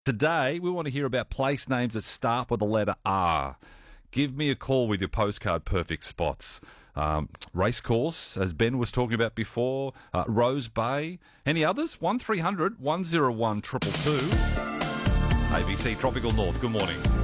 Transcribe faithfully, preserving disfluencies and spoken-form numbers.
Today, we want to hear about place names that start with the letter R. Give me a call with your postcard perfect spots. Um, Racecourse, as Ben was talking about before, uh, Rose Bay. Any others? one three hundred one oh one two two two. A B C Tropical North, good morning.